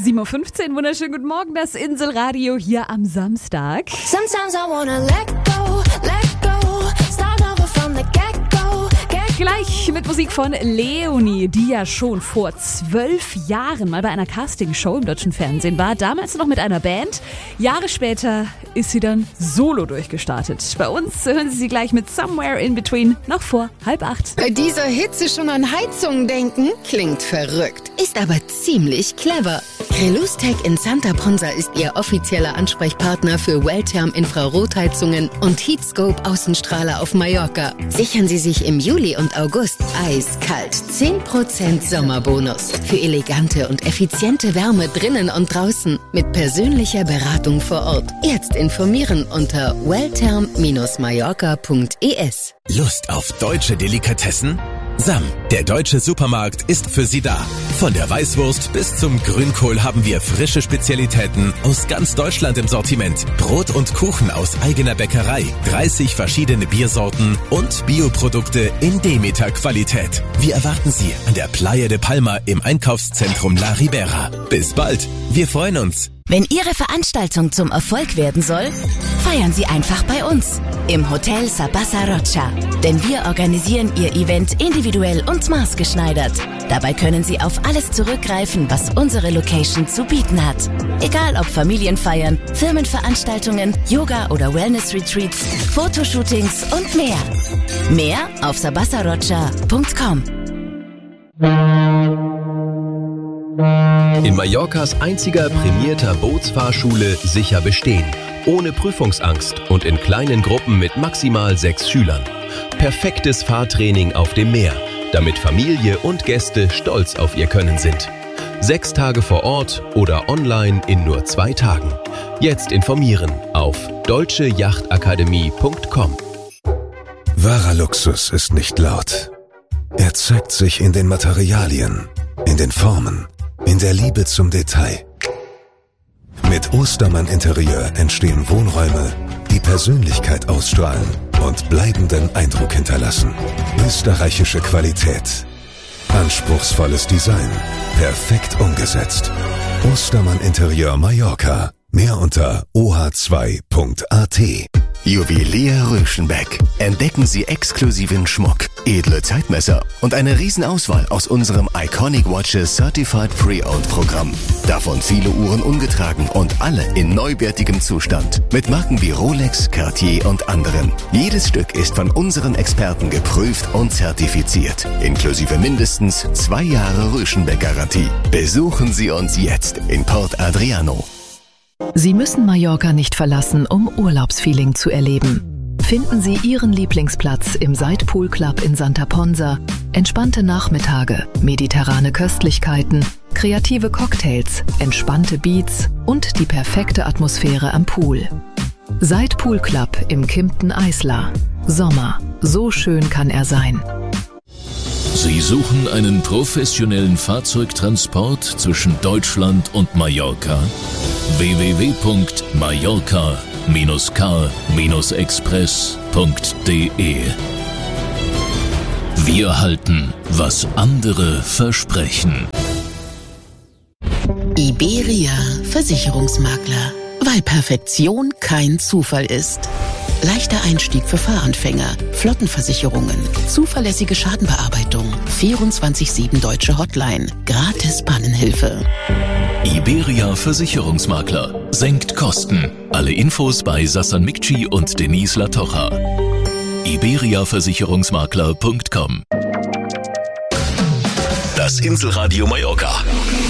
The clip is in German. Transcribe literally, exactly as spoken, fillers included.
sieben Uhr fünfzehn, wunderschönen guten Morgen, das Inselradio hier am Samstag. Sometimes I wanna let go, let go, start over from the get-go, get Gleich mit Musik von Leonie, die ja schon vor zwölf Jahren mal bei einer Castingshow im deutschen Fernsehen war. Damals noch mit einer Band. Jahre später ist sie dann solo durchgestartet. Bei uns hören Sie sie gleich mit Somewhere in Between, noch vor halb acht. Bei dieser Hitze schon an Heizungen denken? Klingt verrückt, ist aber ziemlich clever. Relustech in Santa Ponsa ist Ihr offizieller Ansprechpartner für Welltherm Infrarotheizungen und Heatscope Außenstrahler auf Mallorca. Sichern Sie sich im Juli und August eiskalt zehn Prozent Sommerbonus für elegante und effiziente Wärme drinnen und draußen mit persönlicher Beratung vor Ort. Jetzt informieren unter welltherm Mallorca punkt es. Lust auf deutsche Delikatessen? Sam, der deutsche Supermarkt, ist für Sie da. Von der Weißwurst bis zum Grünkohl haben wir frische Spezialitäten aus ganz Deutschland im Sortiment. Brot und Kuchen aus eigener Bäckerei, dreißig verschiedene Biersorten und Bioprodukte in Demeter-Qualität. Wir erwarten Sie an der Playa de Palma im Einkaufszentrum La Ribera. Bis bald, wir freuen uns. Wenn Ihre Veranstaltung zum Erfolg werden soll, feiern Sie einfach bei uns im Hotel Sabasa Rocha. Denn wir organisieren Ihr Event individuell und maßgeschneidert. Dabei können Sie auf alles zurückgreifen, was unsere Location zu bieten hat. Egal ob Familienfeiern, Firmenveranstaltungen, Yoga- oder Wellness-Retreats, Fotoshootings und mehr. Mehr auf sabasa rocha punkt com. In Mallorcas einziger prämierter Bootsfahrschule sicher bestehen. Ohne Prüfungsangst und in kleinen Gruppen mit maximal sechs Schülern. Perfektes Fahrtraining auf dem Meer, damit Familie und Gäste stolz auf ihr Können sind. Sechs Tage vor Ort oder online in nur zwei Tagen. Jetzt informieren auf deutsche yachtakademie punkt com. Wahrer Luxus ist nicht laut. Er zeigt sich in den Materialien, in den Formen, in der Liebe zum Detail. Mit Ostermann Interieur entstehen Wohnräume, die Persönlichkeit ausstrahlen und bleibenden Eindruck hinterlassen. Österreichische Qualität. Anspruchsvolles Design. Perfekt umgesetzt. Ostermann Interieur Mallorca. Mehr unter o h zwei punkt a t. Juwelier Röschenbeck. Entdecken Sie exklusiven Schmuck, edle Zeitmesser und eine Riesenauswahl aus unserem Iconic Watches Certified Pre-Owned Programm. Davon viele Uhren ungetragen und alle in neuwertigem Zustand. Mit Marken wie Rolex, Cartier und anderen. Jedes Stück ist von unseren Experten geprüft und zertifiziert. Inklusive mindestens zwei Jahre Röschenbeck-Garantie. Besuchen Sie uns jetzt in Port Adriano. Sie müssen Mallorca nicht verlassen, um Urlaubsfeeling zu erleben. Finden Sie Ihren Lieblingsplatz im Side Pool Club in Santa Ponsa, entspannte Nachmittage, mediterrane Köstlichkeiten, kreative Cocktails, entspannte Beats und die perfekte Atmosphäre am Pool. Side Pool Club im Kimpton Isla. Sommer, so schön kann er sein. Sie suchen einen professionellen Fahrzeugtransport zwischen Deutschland und Mallorca? w w w punkt mallorca dash car express punkt d e. Wir halten, was andere versprechen. Iberia Versicherungsmakler. Weil Perfektion kein Zufall ist. Leichter Einstieg für Fahranfänger, Flottenversicherungen, zuverlässige Schadenbearbeitung, vierundzwanzig sieben deutsche Hotline, gratis Pannenhilfe. Iberia Versicherungsmakler. Senkt Kosten. Alle Infos bei Sassan Mikci und Denise Latocha. iberia versicherungsmakler punkt com. Das Inselradio Mallorca.